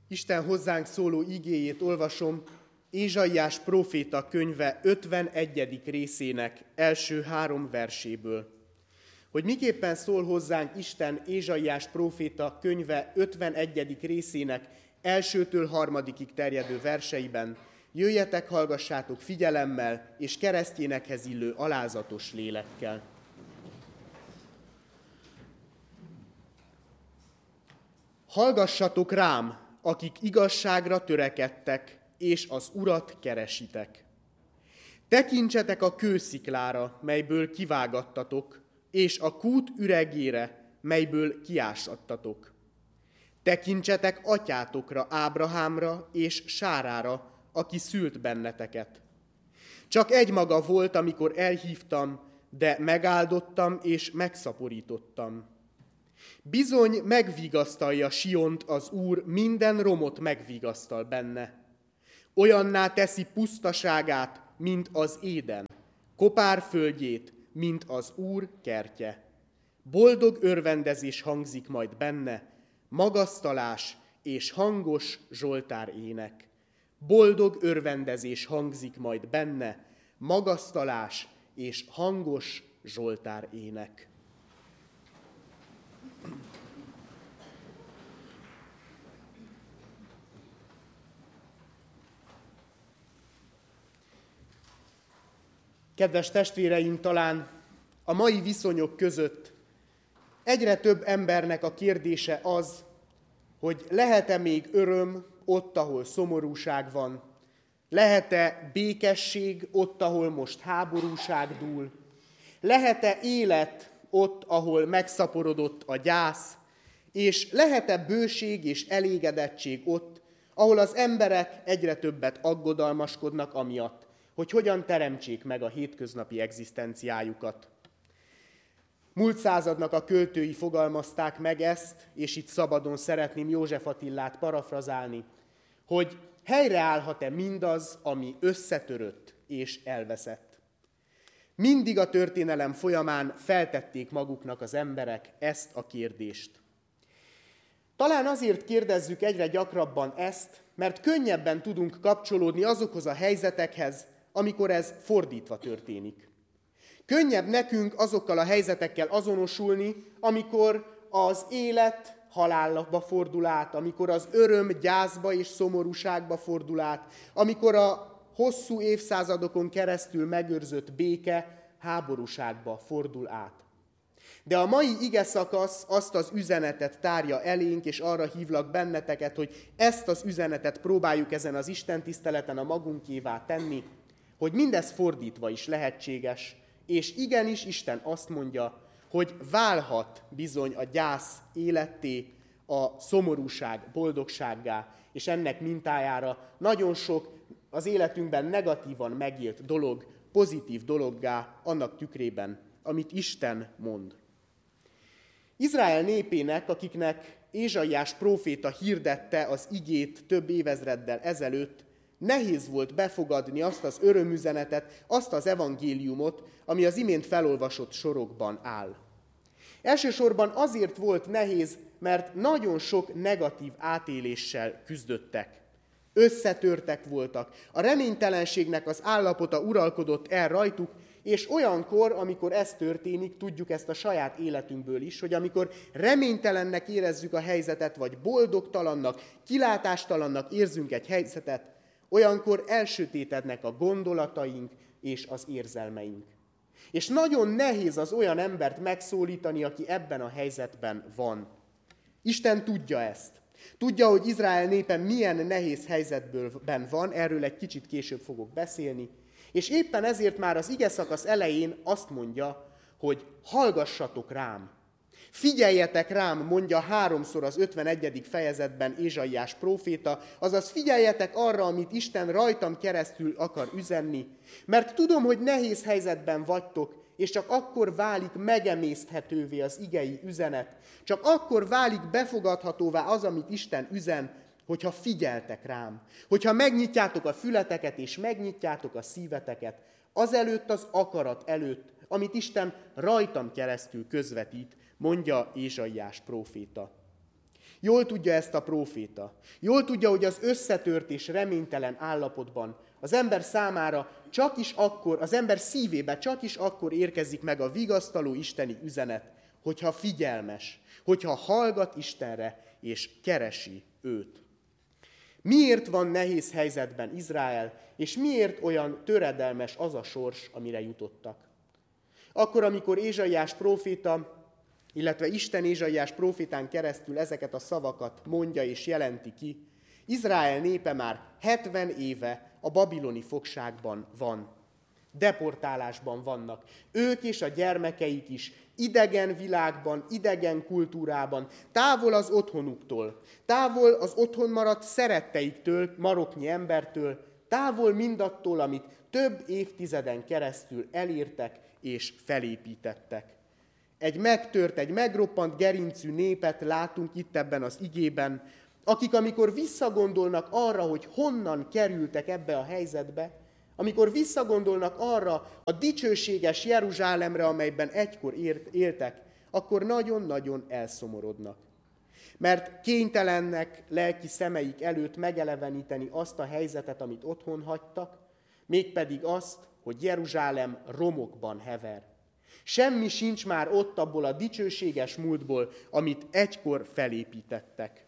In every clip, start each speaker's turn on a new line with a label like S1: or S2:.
S1: Isten hozzánk szóló igéjét olvasom Ézsaiás próféta könyve 51. részének első 3 verséből. Hogy miképpen szól hozzánk Isten Ézsaiás próféta könyve 51. részének elsőtől 3. terjedő verseiben, jöjjetek, hallgassátok figyelemmel és keresztjénekhez illő alázatos lélekkel. Hallgassatok rám, akik igazságra törekedtek, és az Urat keresitek. Tekintsetek a kősziklára, melyből kivágattatok, és a kút üregére, melyből kiásattatok. Tekintsetek atyátokra, Ábrahámra és Sárára, aki szült benneteket. Csak egy maga volt, amikor elhívtam, de megáldottam és megszaporítottam. Bizony megvigasztalja Siont az Úr, minden romot megvigasztal benne. Olyanná teszi pusztaságát, mint az Éden, kopár földjét, mint az Úr kertje. Boldog örvendezés hangzik majd benne, magasztalás és hangos zsoltár ének. Boldog örvendezés hangzik majd benne, magasztalás és hangos zsoltár ének. Kedves testvéreim, talán a mai viszonyok között egyre több embernek a kérdése az, hogy lehet-e még öröm ott, ahol szomorúság van, lehet-e békesség ott, ahol most háborúság dúl, lehet-e élet ott, ahol megszaporodott a gyász, és lehet-e bőség és elégedettség ott, ahol az emberek egyre többet aggodalmaskodnak amiatt, hogy hogyan teremtsék meg a hétköznapi egzisztenciájukat. Múlt századnak a költői fogalmazták meg ezt, és itt szabadon szeretném József Attilát parafrazálni, hogy helyreállhat-e mindaz, ami összetörött és elveszett. Mindig a történelem folyamán feltették maguknak az emberek ezt a kérdést. Talán azért kérdezzük egyre gyakrabban ezt, mert könnyebben tudunk kapcsolódni azokhoz a helyzetekhez, amikor ez fordítva történik. Könnyebb nekünk azokkal a helyzetekkel azonosulni, amikor az élet halálba fordul át, amikor az öröm gyászba és szomorúságba fordul át, amikor a hosszú évszázadokon keresztül megőrzött béke háborúságba fordul át. De a mai ige szakasz azt az üzenetet tárja elénk, és arra hívlak benneteket, hogy ezt az üzenetet próbáljuk ezen az istentiszteleten a magunkévá tenni, hogy mindez fordítva is lehetséges, és igenis Isten azt mondja, hogy válhat bizony a gyász életté, a szomorúság boldogsággá, és ennek mintájára nagyon sok az életünkben negatívan megélt dolog, pozitív dologgá annak tükrében, amit Isten mond. Izrael népének, akiknek Ézsaiás próféta hirdette az igét több évezreddel ezelőtt, nehéz volt befogadni azt az örömüzenetet, azt az evangéliumot, ami az imént felolvasott sorokban áll. Elsősorban azért volt nehéz, mert nagyon sok negatív átéléssel küzdöttek. Összetörtek voltak, a reménytelenségnek az állapota uralkodott el rajtuk, és olyankor, amikor ez történik, tudjuk ezt a saját életünkből is, hogy amikor reménytelennek érezzük a helyzetet, vagy boldogtalannak, kilátástalannak érzünk egy helyzetet, olyankor elsötétednek a gondolataink és az érzelmeink. És nagyon nehéz az olyan embert megszólítani, aki ebben a helyzetben van. Isten tudja ezt. Tudja, hogy Izrael népe milyen nehéz helyzetben van, erről egy kicsit később fogok beszélni, és éppen ezért már az igeszakasz elején azt mondja, hogy hallgassatok rám. Figyeljetek rám, mondja 3-szor az 51. fejezetben Ézsaiás próféta, azaz figyeljetek arra, amit Isten rajtam keresztül akar üzenni, mert tudom, hogy nehéz helyzetben vagytok, és csak akkor válik megemészthetővé az igei üzenet, csak akkor válik befogadhatóvá az, amit Isten üzen, hogyha figyeltek rám, hogyha megnyitjátok a fületeket és megnyitjátok a szíveteket, azelőtt az akarat előtt, amit Isten rajtam keresztül közvetít, mondja Ézsaiás próféta. Jól tudja ezt a próféta. Jól tudja, hogy az összetört és reménytelen állapotban az ember számára csak is akkor, az ember szívébe csak is akkor érkezik meg a vigasztaló isteni üzenet, hogyha figyelmes, hogyha hallgat Istenre és keresi őt. Miért van nehéz helyzetben Izrael, és miért olyan töredelmes az a sors, amire jutottak? Akkor, amikor Ézsaiás próféta, illetve Isten Ézsaiás prófétán keresztül ezeket a szavakat mondja és jelenti ki, Izrael népe már 70 éve a babiloni fogságban van. Deportálásban vannak. Ők és a gyermekeik is idegen világban, idegen kultúrában, távol az otthonuktól, távol az otthon maradt szeretteiktől, maroknyi embertől, távol mindattól, amit több évtizeden keresztül elértek és felépítettek. Egy megtört, egy megroppant gerincű népet látunk itt ebben az igében, akik amikor visszagondolnak arra, hogy honnan kerültek ebbe a helyzetbe, amikor visszagondolnak arra a dicsőséges Jeruzsálemre, amelyben egykor éltek, akkor nagyon-nagyon elszomorodnak. Mert kénytelennek lelki szemeik előtt megeleveníteni azt a helyzetet, amit otthon hagytak, mégpedig azt, hogy Jeruzsálem romokban hever. Semmi sincs már ott abból a dicsőséges múltból, amit egykor felépítettek.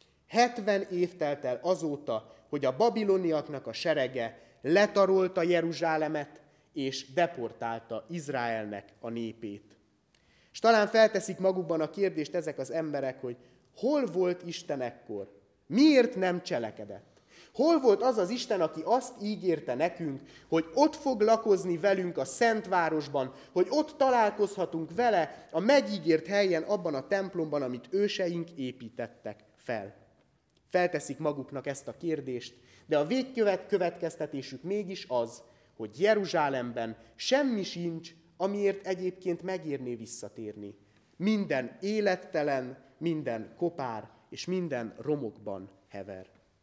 S1: 70 év telt el azóta, hogy a babiloniaknak a serege letarolta Jeruzsálemet, és deportálta Izraelnek a népét. És talán felteszik magukban a kérdést ezek az emberek, hogy hol volt Isten ekkor? Miért nem cselekedett? Hol volt az az Isten, aki azt ígérte nekünk, hogy ott fog lakozni velünk a Szentvárosban, hogy ott találkozhatunk vele a megígért helyen, abban a templomban, amit őseink építettek fel? Felteszik maguknak ezt a kérdést, de a végkövetkeztetésük mégis az, hogy Jeruzsálemben semmi sincs, amiért egyébként megérné visszatérni. Minden élettelen, minden kopár és minden romokban hever.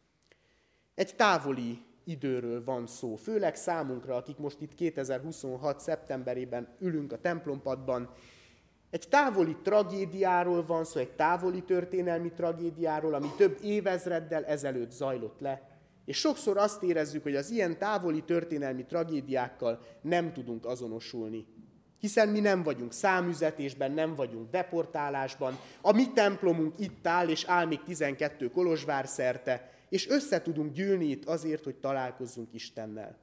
S1: Egy távoli időről van szó, főleg számunkra, akik most itt 2026. szeptemberében ülünk a templompadban. Egy távoli tragédiáról van szó, egy távoli történelmi tragédiáról, ami több évezreddel ezelőtt zajlott le. És sokszor azt érezzük, hogy az ilyen távoli történelmi tragédiákkal nem tudunk azonosulni. Hiszen mi nem vagyunk számüzetésben, nem vagyunk deportálásban, a mi templomunk itt áll, és áll még 12 Kolozsvár szerte, és össze tudunk gyűlni itt azért, hogy találkozzunk Istennel.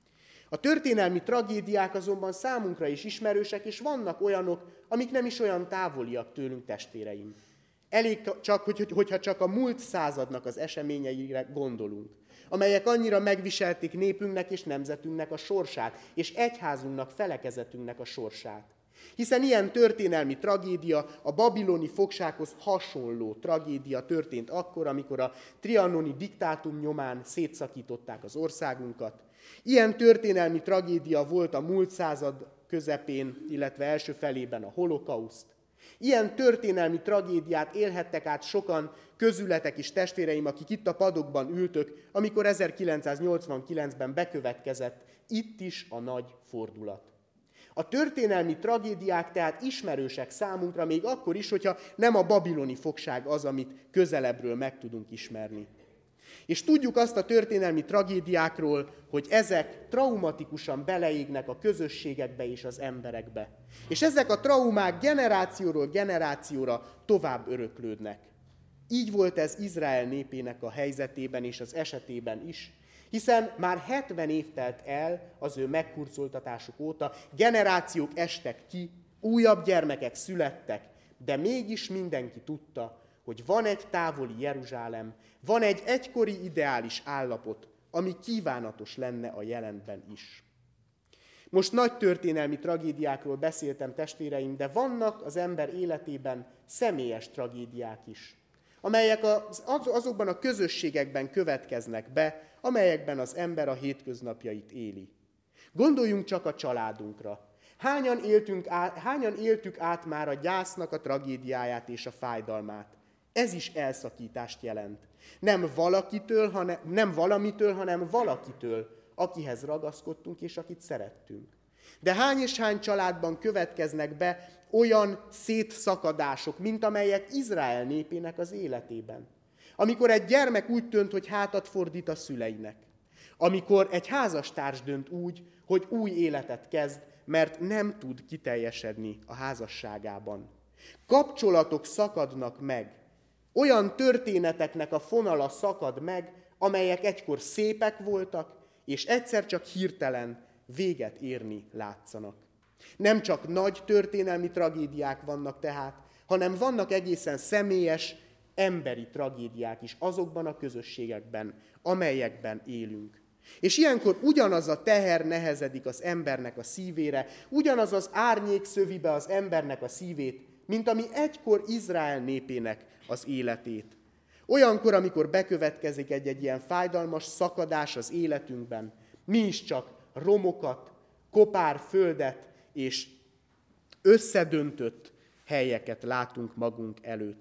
S1: A történelmi tragédiák azonban számunkra is ismerősek, és vannak olyanok, amik nem is olyan távoliak tőlünk, testvéreim. Elég csak, hogyha csak a múlt századnak az eseményeire gondolunk, amelyek annyira megviselték népünknek és nemzetünknek a sorsát, és egyházunknak, felekezetünknek a sorsát. Hiszen ilyen történelmi tragédia, a babiloni fogsághoz hasonló tragédia történt akkor, amikor a trianoni diktátum nyomán szétszakították az országunkat. Ilyen történelmi tragédia volt a múlt század közepén, illetve első felében a holokauszt. Ilyen történelmi tragédiát élhettek át sokan közületek és testvéreim, akik itt a padokban ültök, amikor 1989-ben bekövetkezett itt is a nagy fordulat. A történelmi tragédiák tehát ismerősek számunkra még akkor is, hogyha nem a babiloni fogság az, amit közelebbről meg tudunk ismerni. És tudjuk azt a történelmi tragédiákról, hogy ezek traumatikusan beleégnek a közösségekbe és az emberekbe. És ezek a traumák generációról generációra tovább öröklődnek. Így volt ez Izrael népének a helyzetében és az esetében is, hiszen már 70 év telt el az ő meghurcoltatásuk óta, generációk estek ki, újabb gyermekek születtek, de mégis mindenki tudta, hogy van egy távoli Jeruzsálem, van egy egykori ideális állapot, ami kívánatos lenne a jelenben is. Most nagy történelmi tragédiákról beszéltem, testvéreim, de vannak az ember életében személyes tragédiák is, amelyek azokban a közösségekben következnek be, amelyekben az ember a hétköznapjait éli. Gondoljunk csak a családunkra. Hányan éltük át már a gyásznak a tragédiáját és a fájdalmát? Ez is elszakítást jelent. Nem valamitől, hanem valakitől, akihez ragaszkodtunk és akit szerettünk. De hány és hány családban következnek be olyan szétszakadások, mint amelyek Izrael népének az életében. Amikor egy gyermek úgy dönt, hogy hátat fordít a szüleinek. Amikor egy házastárs dönt úgy, hogy új életet kezd, mert nem tud kiteljesedni a házasságában. Kapcsolatok szakadnak meg. Olyan történeteknek a fonala szakad meg, amelyek egykor szépek voltak, és egyszer csak hirtelen véget érni látszanak. Nem csak nagy történelmi tragédiák vannak tehát, hanem vannak egészen személyes, emberi tragédiák is azokban a közösségekben, amelyekben élünk. És ilyenkor ugyanaz a teher nehezedik az embernek a szívére, ugyanaz az árnyék szövi be az embernek a szívét, mint ami egykor Izrael népének az életét. Olyankor, amikor bekövetkezik egy ilyen fájdalmas szakadás az életünkben, mi is csak romokat, kopár földet és összedöntött helyeket látunk magunk előtt.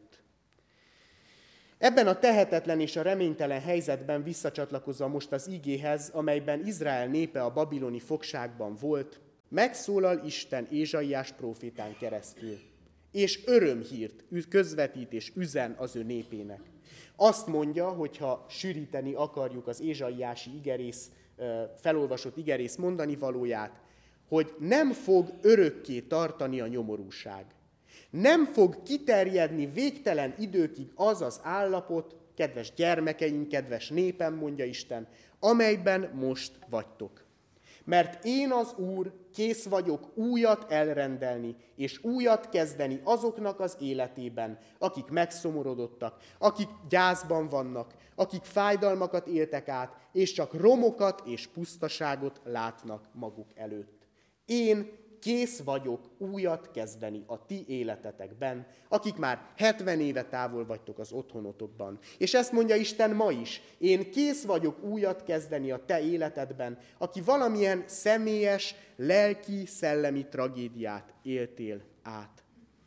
S1: Ebben a tehetetlen és a reménytelen helyzetben visszacsatlakozva most az igéhez, amelyben Izrael népe a babiloni fogságban volt, megszólal Isten Ézsaiás prófétán keresztül, és örömhírt közvetít és üzen az ő népének. Azt mondja, hogyha sűríteni akarjuk az ézsaiási igerész, felolvasott igerész mondani valóját, hogy nem fog örökké tartani a nyomorúság. Nem fog kiterjedni végtelen időkig az az állapot, kedves gyermekeim, kedves népem, mondja Isten, amelyben most vagytok. Mert én az Úr kész vagyok újat elrendelni, és újat kezdeni azoknak az életében, akik megszomorodottak, akik gyászban vannak, akik fájdalmakat éltek át, és csak romokat és pusztaságot látnak maguk előtt. Én kész vagyok újat kezdeni a ti életetekben, akik már 70 éve távol vagytok az otthonotokban. És ezt mondja Isten ma is. Én kész vagyok újat kezdeni a te életedben, aki valamilyen személyes, lelki, szellemi tragédiát éltél át.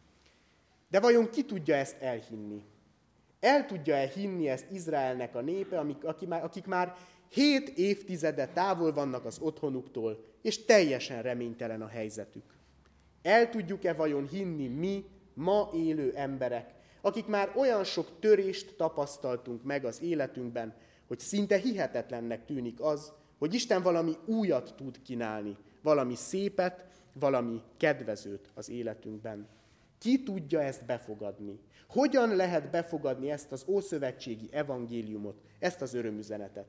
S1: De vajon ki tudja ezt elhinni? El tudja-e hinni ezt Izraelnek a népe, akik már 7 évtizede távol vannak az otthonuktól, és teljesen reménytelen a helyzetük? El tudjuk-e vajon hinni mi, ma élő emberek, akik már olyan sok törést tapasztaltunk meg az életünkben, hogy szinte hihetetlennek tűnik az, hogy Isten valami újat tud kínálni, valami szépet, valami kedvezőt az életünkben? Ki tudja ezt befogadni? Hogyan lehet befogadni ezt az ószövetségi evangéliumot, ezt az örömüzenetet?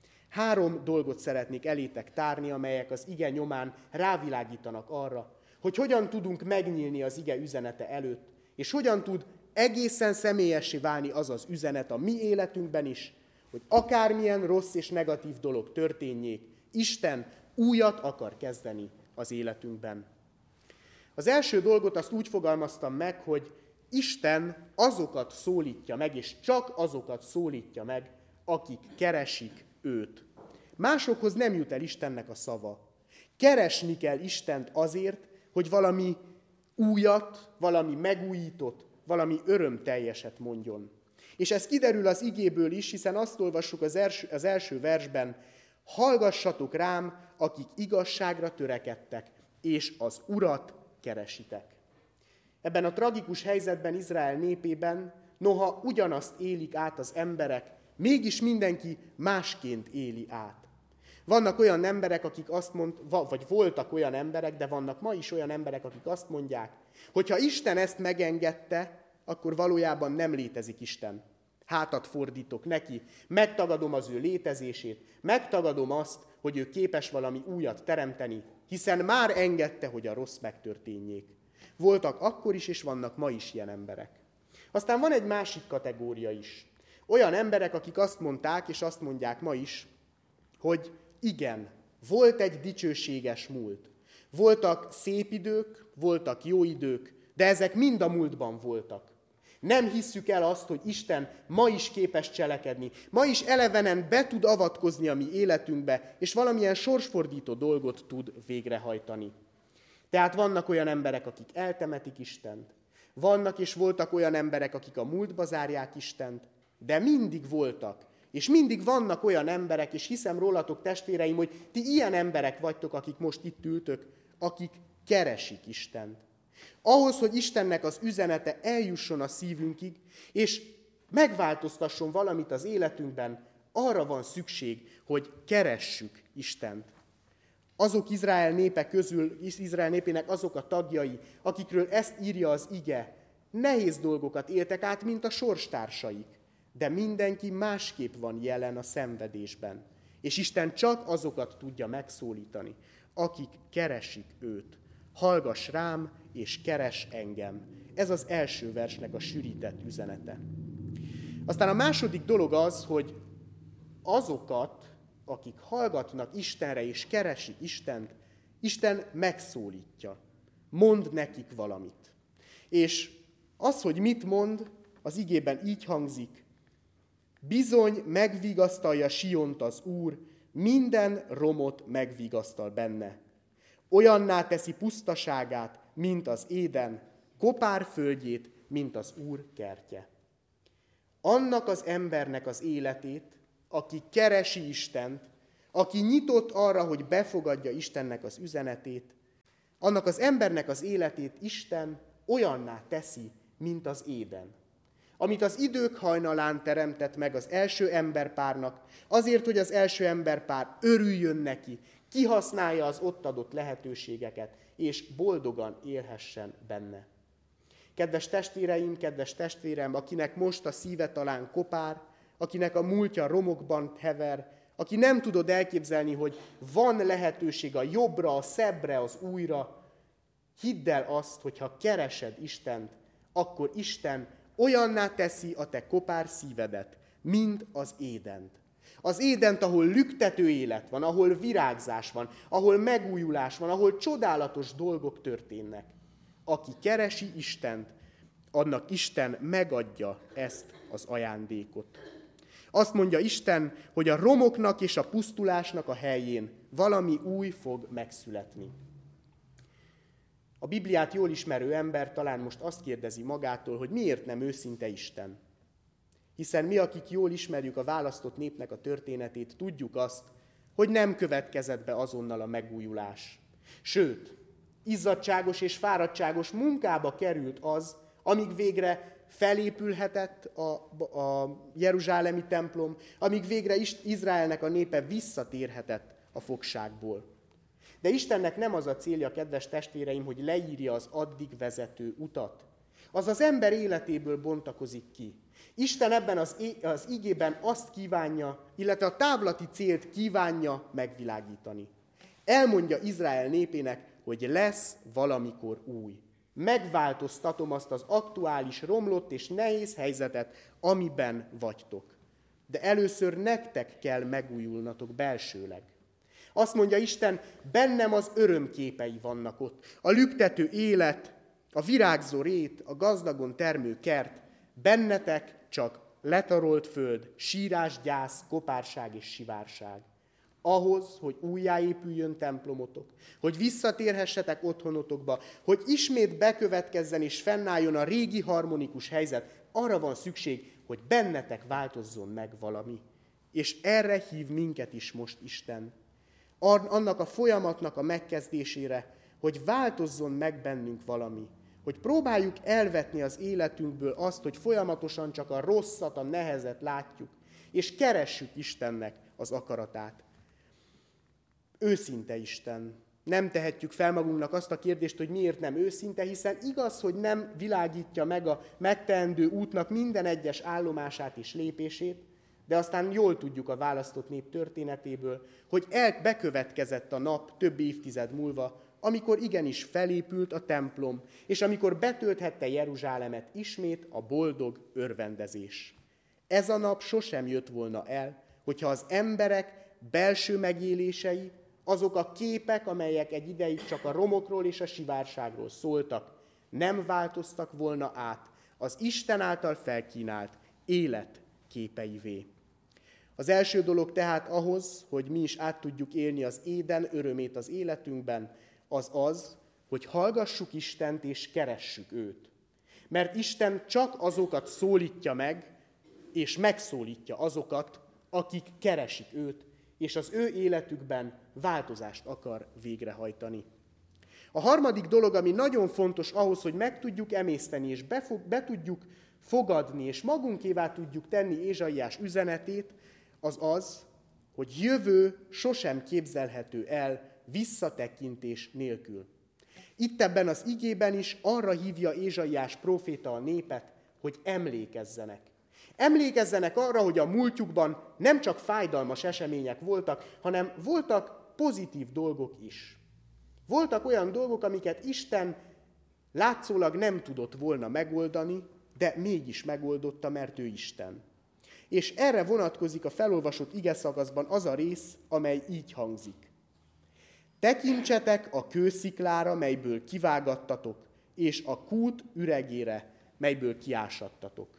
S1: 3 dolgot szeretnék elétek tárni, amelyek az ige nyomán rávilágítanak arra, hogy hogyan tudunk megnyílni az ige üzenete előtt, és hogyan tud egészen személyessé válni az az üzenet a mi életünkben is, hogy akármilyen rossz és negatív dolog történjék, Isten újat akar kezdeni az életünkben. Az első dolgot azt úgy fogalmaztam meg, hogy Isten azokat szólítja meg, és csak azokat szólítja meg, akik keresik őt. Másokhoz nem jut el Istennek a szava. Keresni kell Istent azért, hogy valami újat, valami megújított, valami örömteljeset mondjon. És ez kiderül az igéből is, hiszen azt olvassuk az első versben, hallgassatok rám, akik igazságra törekedtek, és az Urat keresitek. Ebben a tragikus helyzetben Izrael népében, noha ugyanazt élik át az emberek, mégis mindenki másként éli át. Vannak olyan emberek, akik azt vagy voltak olyan emberek, de vannak ma is olyan emberek, akik azt mondják, hogy ha Isten ezt megengedte, akkor valójában nem létezik Isten. Hátat fordítok neki, megtagadom az ő létezését, megtagadom azt, hogy ő képes valami újat teremteni, hiszen már engedte, hogy a rossz megtörténjék. Voltak akkor is, és vannak ma is ilyen emberek. Aztán van egy másik kategória is. Olyan emberek, akik azt mondták, és azt mondják ma is, hogy igen, volt egy dicsőséges múlt. Voltak szép idők, voltak jó idők, de ezek mind a múltban voltak. Nem hisszük el azt, hogy Isten ma is képes cselekedni, ma is elevenen be tud avatkozni a mi életünkbe, és valamilyen sorsfordító dolgot tud végrehajtani. Tehát vannak olyan emberek, akik eltemetik Istent, vannak és voltak olyan emberek, akik a múltba zárják Istent, de mindig voltak, és mindig vannak olyan emberek, és hiszem rólatok, testvéreim, hogy ti ilyen emberek vagytok, akik most itt ültök, akik keresik Istent. Ahhoz, hogy Istennek az üzenete eljusson a szívünkig, és megváltoztasson valamit az életünkben, arra van szükség, hogy keressük Istent. Azok Izrael népének azok a tagjai, akikről ezt írja az ige, nehéz dolgokat éltek át, mint a sorstársaik, de mindenki másképp van jelen a szenvedésben. És Isten csak azokat tudja megszólítani, akik keresik őt. Hallgass rám, és keres engem. Ez az első versnek a sűrített üzenete. Aztán a második dolog az, hogy azokat, akik hallgatnak Istenre és keresik Istent, Isten megszólítja. Mond nekik valamit. És az, hogy mit mond, az igében így hangzik: bizony megvigasztalja Siont az Úr, minden romot megvigasztal benne. Olyanná teszi pusztaságát, mint az Éden, kopár földjét, mint az Úr kertje. Annak az embernek az életét, aki keresi Istent, aki nyitott arra, hogy befogadja Istennek az üzenetét, annak az embernek az életét Isten olyanná teszi, mint az Éden. Amit az idők hajnalán teremtett meg az első emberpárnak, azért, hogy az első emberpár örüljön neki, kihasználja az ott adott lehetőségeket, és boldogan élhessen benne. Kedves testvéreim, kedves testvérem, akinek most a szíve talán kopár, akinek a múltja romokban hever, aki nem tudod elképzelni, hogy van lehetőség a jobbra, a szebbre, az újra, hidd el azt, hogy ha keresed Istent, akkor Isten olyanná teszi a te kopár szívedet, mint az Édent. Az Édent, ahol lüktető élet van, ahol virágzás van, ahol megújulás van, ahol csodálatos dolgok történnek. Aki keresi Istent, annak Isten megadja ezt az ajándékot. Azt mondja Isten, hogy a romoknak és a pusztulásnak a helyén valami új fog megszületni. A Bibliát jól ismerő ember talán most azt kérdezi magától, hogy miért nem őszinte Isten. Hiszen mi, akik jól ismerjük a választott népnek a történetét, tudjuk azt, hogy nem következett be azonnal a megújulás. Sőt, izzadságos és fáradtságos munkába került az, amíg végre felépülhetett a jeruzsálemi templom, amíg végre Izraelnek a népe visszatérhetett a fogságból. De Istennek nem az a célja, kedves testvéreim, hogy leírja az addig vezető utat. Az az ember életéből bontakozik ki. Isten ebben az igében azt kívánja, illetve a távlati célt kívánja megvilágítani. Elmondja Izrael népének, hogy lesz valamikor új. Megváltoztatom azt az aktuális, romlott és nehéz helyzetet, amiben vagytok. De először nektek kell megújulnatok belsőleg. Azt mondja Isten, bennem az örömképei vannak ott. A lüktető élet, a virágzó rét, a gazdagon termő kert, bennetek csak letarolt föld, sírás, gyász, kopárság és sivárság. Ahhoz, hogy újjáépüljön templomotok, hogy visszatérhessetek otthonotokba, hogy ismét bekövetkezzen és fennálljon a régi harmonikus helyzet, arra van szükség, hogy bennetek változzon meg valami. És erre hív minket is most Isten. Annak a folyamatnak a megkezdésére, hogy változzon meg bennünk valami. Hogy próbáljuk elvetni az életünkből azt, hogy folyamatosan csak a rosszat, a nehezet látjuk, és keressük Istennek az akaratát. Őszinte Isten. Nem tehetjük fel magunknak azt a kérdést, hogy miért nem őszinte, hiszen igaz, hogy nem világítja meg a megteendő útnak minden egyes állomását és lépését, de aztán jól tudjuk a választott nép történetéből, hogy bekövetkezett a nap több évtized múlva, amikor igenis felépült a templom, és amikor betölthette Jeruzsálemet ismét a boldog örvendezés. Ez a nap sosem jött volna el, hogyha az emberek belső megélései, azok a képek, amelyek egy ideig csak a romokról és a sivárságról szóltak, nem változtak volna át az Isten által felkínált élet képeivé. Az első dolog tehát ahhoz, hogy mi is át tudjuk élni az Éden örömét az életünkben, az, hogy hallgassuk Istent és keressük őt. Mert Isten csak azokat szólítja meg, és megszólítja azokat, akik keresik őt, és az ő életükben változást akar végrehajtani. A harmadik dolog, ami nagyon fontos ahhoz, hogy meg tudjuk emészteni, és be tudjuk fogadni, és magunkévá tudjuk tenni Ézsaiás üzenetét, az az, hogy jövő sosem képzelhető el visszatekintés nélkül. Itt ebben az igében is arra hívja Ézsaiás próféta a népet, hogy emlékezzenek. Emlékezzenek arra, hogy a múltjukban nem csak fájdalmas események voltak, hanem voltak pozitív dolgok is. Voltak olyan dolgok, amiket Isten látszólag nem tudott volna megoldani, de mégis megoldotta, mert ő Isten. És erre vonatkozik a felolvasott igeszakaszban az a rész, amely így hangzik. Tekintsetek a kősziklára, melyből kivágattatok, és a kút üregére, melyből kiásattatok.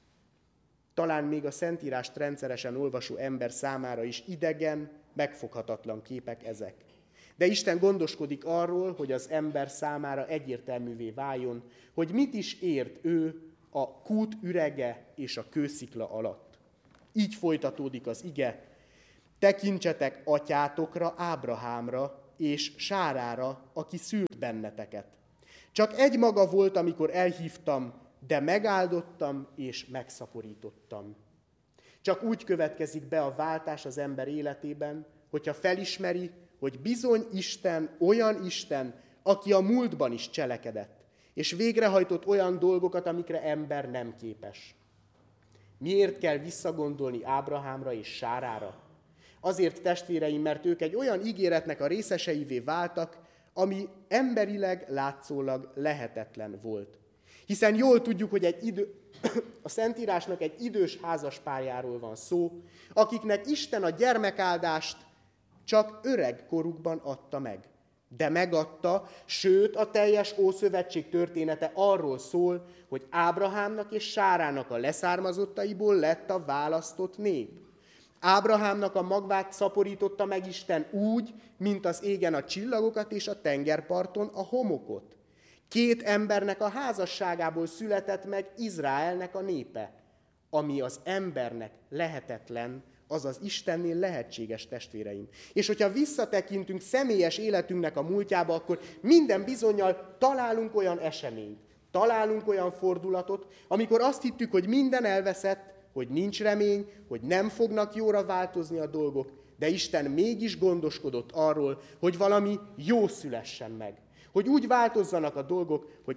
S1: Talán még a Szentírást rendszeresen olvasó ember számára is idegen, megfoghatatlan képek ezek. De Isten gondoskodik arról, hogy az ember számára egyértelművé váljon, hogy mit is ért ő a kút ürege és a kőszikla alatt. Így folytatódik az ige, tekintsetek atyátokra, Ábrahámra és Sárára, aki szült benneteket. Csak egy maga volt, amikor elhívtam, de megáldottam és megszaporítottam. Csak úgy következik be a váltás az ember életében, hogyha felismeri, hogy bizony Isten olyan Isten, aki a múltban is cselekedett, és végrehajtott olyan dolgokat, amikre ember nem képes. Miért kell visszagondolni Ábrahámra és Sárára? Azért, testvéreim, mert ők egy olyan ígéretnek a részeseivé váltak, ami emberileg látszólag lehetetlen volt. Hiszen jól tudjuk, hogy a Szentírásnak egy idős házaspárjáról van szó, akiknek Isten a gyermekáldást csak öreg korukban adta meg. De megadta, sőt a teljes Ószövetség története arról szól, hogy Ábrahámnak és Sárának a leszármazottaiból lett a választott nép. Ábrahámnak a magvát szaporította meg Isten úgy, mint az égen a csillagokat és a tengerparton a homokot. 2 embernek a házasságából született meg Izraelnek a népe, ami az embernek lehetetlen, az az Istennél lehetséges, testvéreim. És hogyha visszatekintünk személyes életünknek a múltjába, akkor minden bizonnyal találunk olyan eseményt, találunk olyan fordulatot, amikor azt hittük, hogy minden elveszett, hogy nincs remény, hogy nem fognak jóra változni a dolgok, de Isten mégis gondoskodott arról, hogy valami jó szülessen meg. Hogy úgy változzanak a dolgok, hogy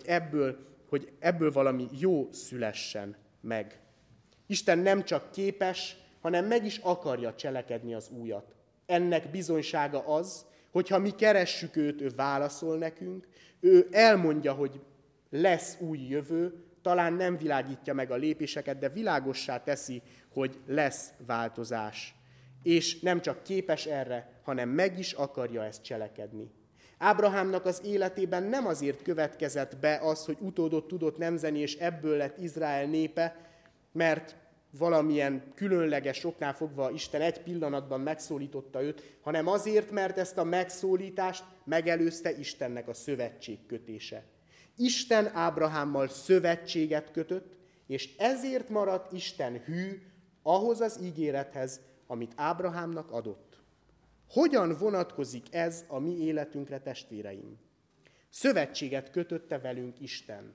S1: ebből valami jó szülessen meg. Isten nem csak képes, hanem meg is akarja cselekedni az újat. Ennek bizonysága az, hogyha mi keressük őt, ő válaszol nekünk, ő elmondja, hogy lesz új jövő, talán nem világítja meg a lépéseket, de világossá teszi, hogy lesz változás. És nem csak képes erre, hanem meg is akarja ezt cselekedni. Ábrahámnak az életében nem azért következett be az, hogy utódot tudott nemzeni, és ebből lett Izrael népe, mert valamilyen különleges oknál fogva Isten egy pillanatban megszólította őt, hanem azért, mert ezt a megszólítást megelőzte Istennek a szövetségkötése. Isten Ábrahámmal szövetséget kötött, és ezért maradt Isten hű ahhoz az ígérethez, amit Ábrahámnak adott. Hogyan vonatkozik ez a mi életünkre, testvéreim? Szövetséget kötötte velünk Isten.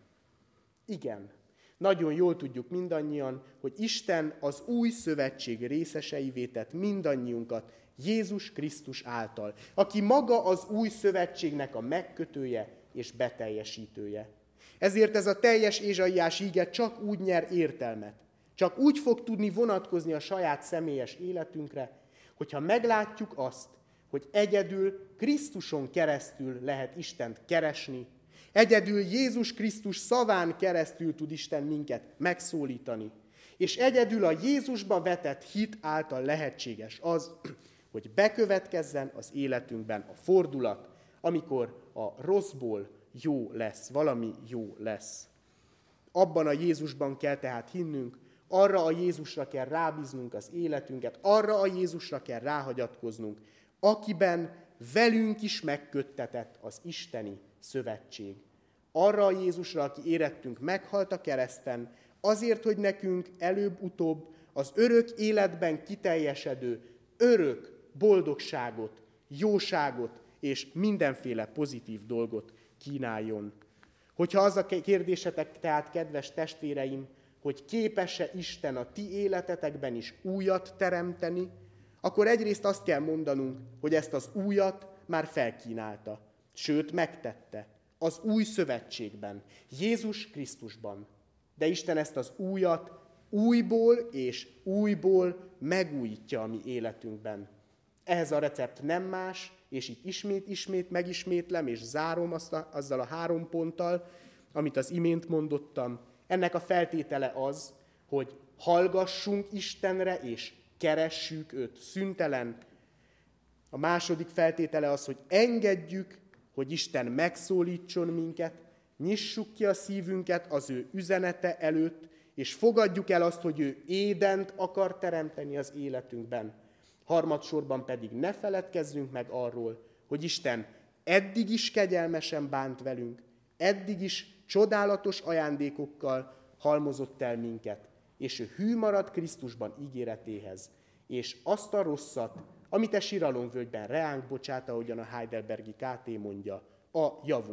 S1: Igen, nagyon jól tudjuk mindannyian, hogy Isten az új szövetség részeseivé tett mindannyiunkat Jézus Krisztus által, aki maga az új szövetségnek a megkötője és beteljesítője. Ezért ez a teljes Ézsaiás íge csak úgy nyer értelmet, csak úgy fog tudni vonatkozni a saját személyes életünkre, hogyha meglátjuk azt, hogy egyedül Krisztuson keresztül lehet Istent keresni, egyedül Jézus Krisztus szaván keresztül tud Isten minket megszólítani, és egyedül a Jézusba vetett hit által lehetséges az, hogy bekövetkezzen az életünkben a fordulat, amikor a rosszból jó lesz, valami jó lesz. Abban a Jézusban kell tehát hinnünk, arra a Jézusra kell rábíznunk az életünket, arra a Jézusra kell ráhagyatkoznunk, akiben velünk is megköttetett az isteni szövetség. Arra a Jézusra, aki érettünk meghalt a kereszten, azért, hogy nekünk előbb-utóbb az örök életben kiteljesedő, örök boldogságot, jóságot és mindenféle pozitív dolgot kínáljon. Hogyha az a kérdésetek tehát, kedves testvéreim, hogy képes-e Isten a ti életetekben is újat teremteni, akkor egyrészt azt kell mondanunk, hogy ezt az újat már felkínálta, sőt megtette az új szövetségben, Jézus Krisztusban. De Isten ezt az újat újból és újból megújítja a mi életünkben. Ehhez a recept nem más, és itt ismét megismétlem, és zárom azzal a 3 ponttal, amit az imént mondottam. Ennek a feltétele az, hogy hallgassunk Istenre, és keressük őt szüntelen. A második feltétele az, hogy engedjük, hogy Isten megszólítson minket, nyissuk ki a szívünket az ő üzenete előtt, és fogadjuk el azt, hogy ő Édent akar teremteni az életünkben. Harmadsorban pedig ne feledkezzünk meg arról, hogy Isten eddig is kegyelmesen bánt velünk, eddig is csodálatos ajándékokkal halmozott el minket, és ő hű marad Krisztusban ígéretéhez, és azt a rosszat, amit a síralomvölgyben reánk bocsát, ahogyan a Heidelbergi KT mondja, a javunk